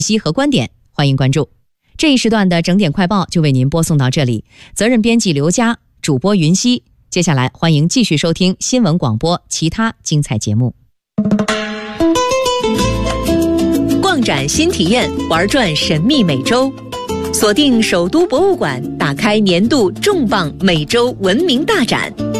息和观点，欢迎关注。这一时段的整点快报就为您播送到这里，责任编辑刘佳，主播云溪。接下来欢迎继续收听新闻广播其他精彩节目。逛展新体验，玩转神秘美洲，锁定首都博物馆，打开年度重磅美洲文明大展。